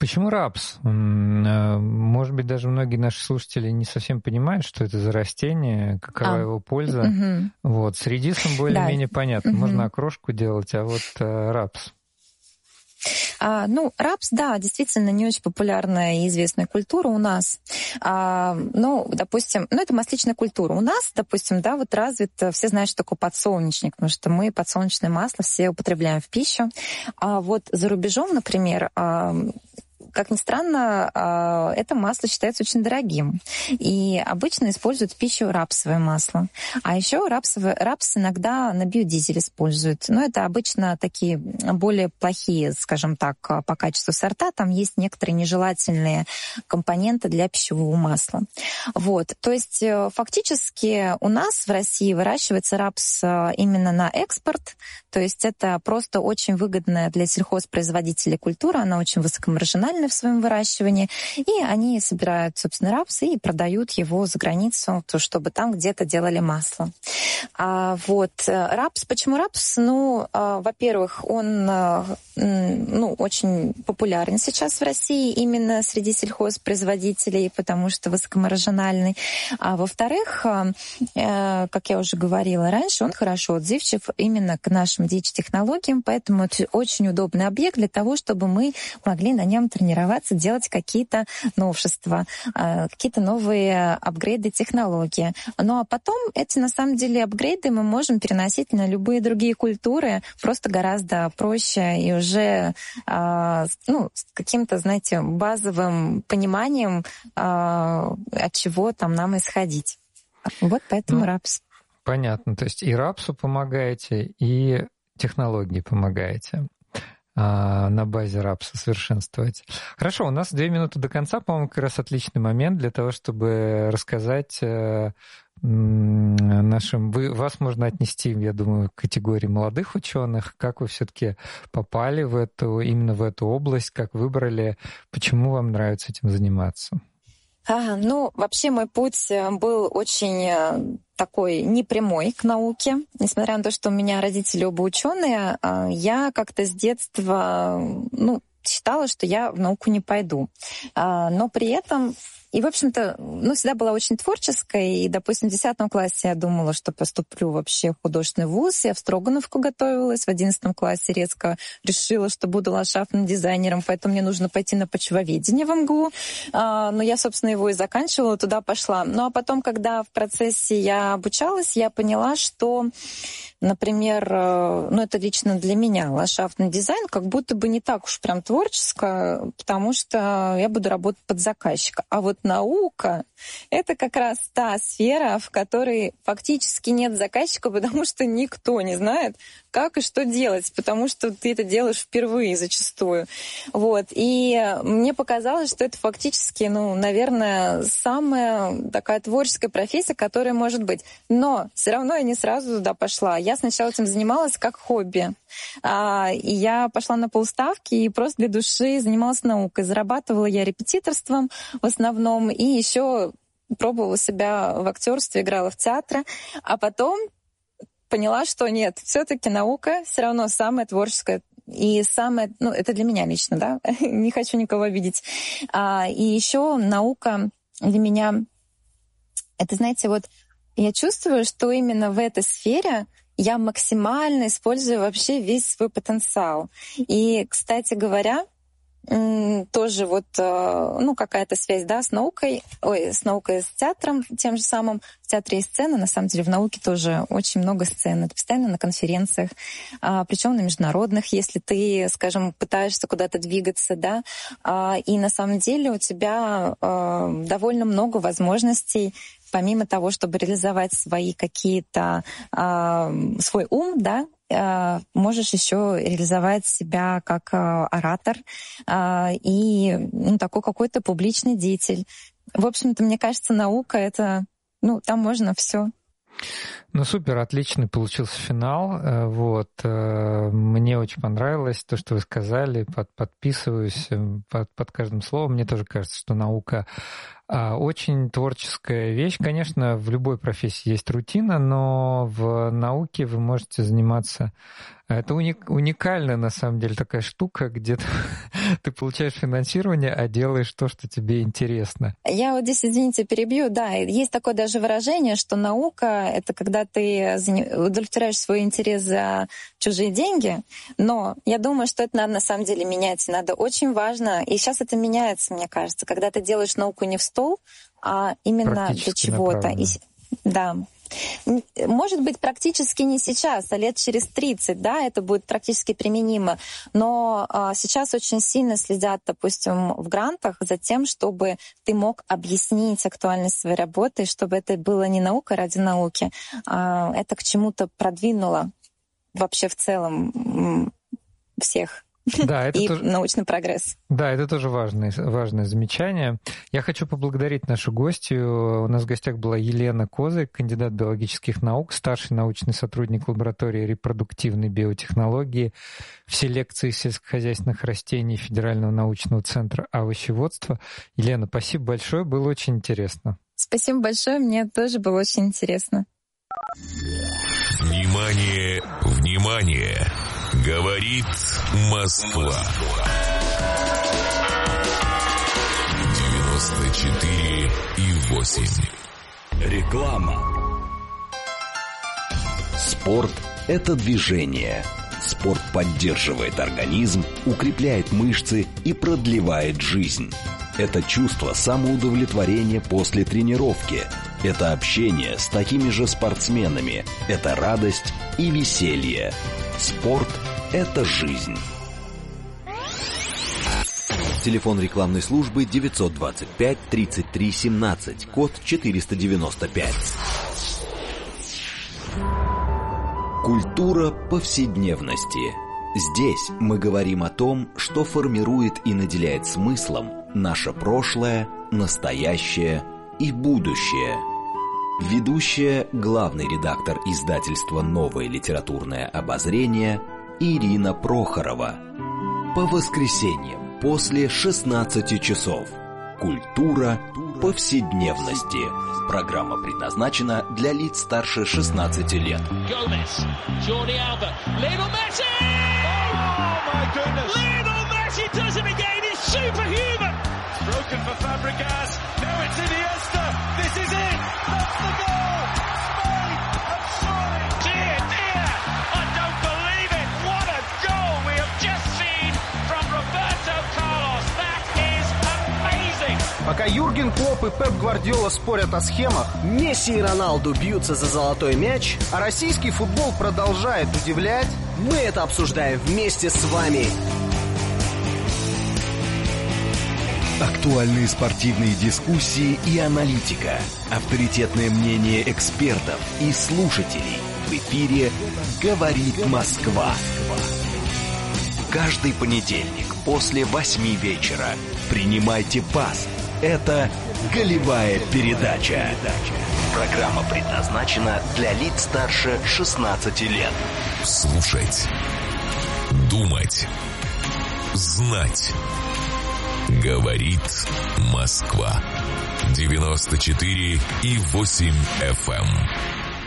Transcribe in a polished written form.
Почему рапс? Может быть, даже многие наши слушатели не совсем понимают, что это за растение, какова его польза. Вот. С редисом более-менее понятно. Можно окрошку делать, а вот рапс. Рапс, да, действительно не очень популярная и известная культура у нас. Допустим, это масличная культура. У нас, допустим, да, вот развит, все знают, что такое подсолнечник, потому что мы подсолнечное масло все употребляем в пищу. А вот за рубежом, например, как ни странно, это масло считается очень дорогим. И обычно используют в пищу рапсовое масло. А еще рапс иногда на биодизель используют. Но это обычно такие более плохие, скажем так, по качеству сорта. Там есть некоторые нежелательные компоненты для пищевого масла. Вот. То есть фактически у нас в России выращивается рапс именно на экспорт. То есть это просто очень выгодная для сельхозпроизводителей культура. Она очень высокомаржинальная в своем выращивании, и они собирают, собственно, рапс и продают его за границу, чтобы там где-то делали масло. Рапс. Почему рапс? Во-первых, он очень популярен сейчас в России именно среди сельхозпроизводителей, потому что высокомаржинальный. А во-вторых, как я уже говорила раньше, он хорошо отзывчив именно к нашим DH-технологиям, поэтому это очень удобный объект для того, чтобы мы могли на нем тренироваться, делать какие-то новшества, какие-то новые апгрейды технологии. Ну а потом эти, на самом деле, апгрейды мы можем переносить на любые другие культуры просто гораздо проще и уже с каким-то, знаете, базовым пониманием, от чего там нам исходить. Вот поэтому рапс. Понятно. То есть и рапсу помогаете, и технологии помогаете на базе рапса совершенствовать. Хорошо, у нас 2 минуты до конца, по-моему, как раз отличный момент для того, чтобы рассказать нашим... Вас можно отнести, я думаю, к категории молодых ученых. Как вы все-таки попали именно в эту область, как выбрали, почему вам нравится этим заниматься? Вообще мой путь был очень такой непрямой к науке. Несмотря на то, что у меня родители оба ученые, я как-то с детства считала, что я в науку не пойду. Но при этом... И, в общем-то, всегда была очень творческой. И, допустим, в 10 классе я думала, что поступлю вообще в художественный вуз. Я в Строгановку готовилась. В 11 классе резко решила, что буду ландшафтным дизайнером, поэтому мне нужно пойти на почвоведение в МГУ. Но я, собственно, его и заканчивала, туда пошла. Ну а потом, когда в процессе я обучалась, я поняла, что, например, это лично для меня, ландшафтный дизайн как будто бы не так уж прям творческо, потому что я буду работать под заказчика. А вот наука — это как раз та сфера, в которой фактически нет заказчика, потому что никто не знает, как и что делать, потому что ты это делаешь впервые зачастую. Вот. И мне показалось, что это фактически, наверное, самая такая творческая профессия, которая может быть. Но все равно я не сразу туда пошла. Я сначала этим занималась как хобби. И я пошла на полставки и просто для души занималась наукой. Зарабатывала я репетиторством в основном, и еще пробовала себя в актерстве, играла в театре. А потом поняла, что нет, все-таки наука все равно самая творческая и самое, это для меня лично, да, не хочу никого обидеть. И еще наука для меня, это, знаете, я чувствую, что именно в этой сфере я максимально использую вообще весь свой потенциал. И, кстати говоря, тоже какая-то связь, да, с наукой, с театром тем же самым. В театре есть сцена, на самом деле в науке тоже очень много сцен. Это постоянно на конференциях, причем на международных, если ты, скажем, пытаешься куда-то двигаться, да, и на самом деле у тебя довольно много возможностей, помимо того, чтобы реализовать свои какие-то, свой ум, да, можешь еще реализовать себя как оратор и такой какой-то публичный деятель. В общем-то, мне кажется, наука — это, там можно все. Супер, отличный получился финал. Мне очень понравилось то, что вы сказали. Подписываюсь под каждым словом. Мне тоже кажется, что наука Очень творческая вещь. Конечно, в любой профессии есть рутина, но в науке вы можете заниматься... Это уникальная, на самом деле, такая штука, где ты получаешь финансирование, а делаешь то, что тебе интересно. Я вот здесь, извините, перебью. Да, есть такое даже выражение, что наука — это когда ты удовлетворяешь свой интерес за чужие деньги, но я думаю, что это надо на самом деле менять. Надо очень важно, и сейчас это меняется, мне кажется, когда ты делаешь науку не в стол, а именно для чего-то. Да. Может быть, практически не сейчас, а лет через 30, да, это будет практически применимо. Но сейчас очень сильно следят, допустим, в грантах за тем, чтобы ты мог объяснить актуальность своей работы, чтобы это было не наука ради науки, а это к чему-то продвинуло вообще в целом всех. Да, это и тоже... научный прогресс. Да, это тоже важное замечание. Я хочу поблагодарить нашу гостью. У нас в гостях была Елена Козырь, кандидат биологических наук, старший научный сотрудник лаборатории репродуктивной биотехнологии в селекции сельскохозяйственных растений Федерального научного центра овощеводства. Елена, спасибо большое, было очень интересно. Спасибо большое, мне тоже было очень интересно. Внимание, внимание! Говорит Москва. 94,8. Реклама. Спорт – это движение. Спорт поддерживает организм, укрепляет мышцы и продлевает жизнь. Это чувство самоудовлетворения после тренировки. Это общение с такими же спортсменами. Это радость и веселье. Спорт – это жизнь. Телефон рекламной службы 925 33 17, код 495. Культура повседневности. Здесь мы говорим о том, что формирует и наделяет смыслом наше прошлое, настоящее и будущее. Ведущая, главный редактор издательства «Новое литературное обозрение» Ирина Прохорова. По воскресеньям после 16 часов. Культура повседневности. Программа предназначена для лиц старше 16 лет. Broken for Fabregas. Now it's Iniesta. This is it. That's the goal. Spain have scored. Dear, dear. I don't believe it. What a goal we have just seen from Roberto Carlos. That is amazing. Пока Юрген Клопп и Пеп Гвардиола спорят о схемах, Месси и Роналду бьются за золотой мяч, а российский футбол продолжает удивлять, мы это обсуждаем вместе с вами. Актуальные спортивные дискуссии и аналитика. Авторитетное мнение экспертов и слушателей. В эфире «Говорит Москва». Каждый понедельник после 8 вечера. Принимайте пас. Это «Голевая передача». Программа предназначена для лиц старше 16 лет. Слушать. Думать. Знать. Говорит Москва. 94,8 FM.